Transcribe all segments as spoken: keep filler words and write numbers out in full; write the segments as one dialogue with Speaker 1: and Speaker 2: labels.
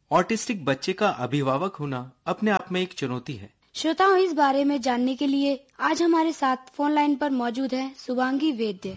Speaker 1: Autistic बच्चे का अभिभावक होना अपने आप में एक चुनौती है।
Speaker 2: श्रोताओं, इस बारे में जानने के लिए आज हमारे साथ फोन लाइन पर मौजूद है शुभांगी वैद्य।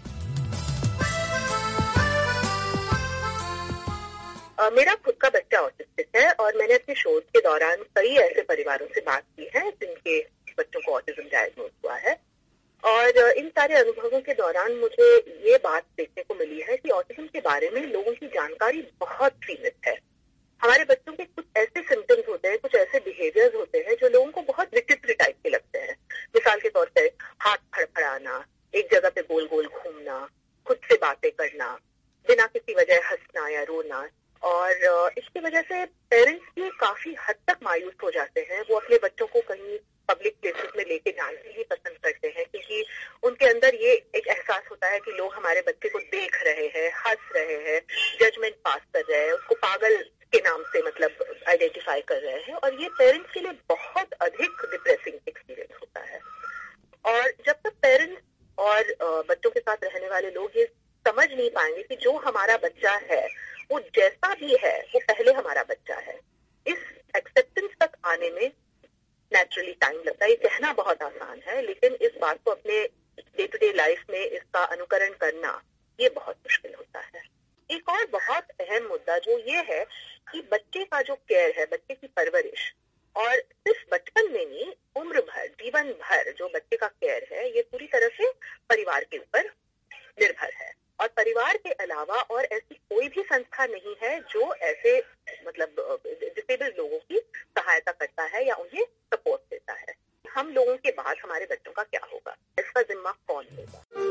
Speaker 3: Uh, मेरा खुद का बच्चा ऑटिस्टिक है और मैंने अपने शोध के दौरान कई ऐसे परिवारों से बात की है जिनके बच्चों को ऑटिज्म डायग्नोज हुआ है और इन सारे अनुभवों के दौरान मुझे ये बात देखने को मिली है कि ऑटिज्म के बारे में लोगों की जानकारी बहुत सीमित है। हमारे बच्चों के कुछ ऐसे सिम्टम्स होते हैं, कुछ ऐसे बिहेवियर्स होते हैं जो लोगों को बहुत विचित्र टाइप के लगते हैं। मिसाल के तौर पर हाथ फड़फड़ाना, एक जगह पे गोल गोल घूमना, खुद से बातें करना, बिना किसी वजह हंसना या रोना। और इसकी वजह से पेरेंट्स भी काफी हद तक मायूस हो जाते हैं। वो अपने बच्चों को कहीं पब्लिक प्लेसेस में लेके जाना ही पसंद करते हैं क्योंकि उनके अंदर ये एक एहसास होता है कि लोग हमारे बच्चे को देख रहे हैं, हंस रहे हैं, जजमेंट पास कर रहे हैं, उसको पागल के नाम से मतलब आइडेंटिफाई कर रहे हैं और ये पेरेंट्स के लिए बहुत अधिक डिप्रेसिंग एक्सपीरियंस होता है। और जब तक पेरेंट्स और बच्चों के साथ रहने वाले लोग ये समझ नहीं पाएंगे कि जो हमारा बच्चा है वो जैसा भी है वो पहले हमारा बच्चा है, इस एक्सेप्टेंस तक आने में नेचुरली टाइम लगता है। ये कहना बहुत आसान है लेकिन इस बात को अपने डे टू डे लाइफ में इसका अनुकरण करना ये बहुत मुश्किल होता है। एक और बहुत अहम मुद्दा जो ये है कि बच्चे का जो केयर है, बच्चे की परवरिश, और सिर्फ बचपन में नहीं, उम्र भर, जीवन भर जो बच्चे का केयर है ये पूरी तरह से परिवार के ऊपर निर्भर है। और परिवार के अलावा और ऐसी कोई भी संस्था नहीं है जो ऐसे मतलब डिसेबल्ड लोगों की सहायता करता है या उन्हें सपोर्ट देता है। हम लोगों के बाद हमारे बच्चों का क्या होगा, इसका जिम्मा कौन लेगा?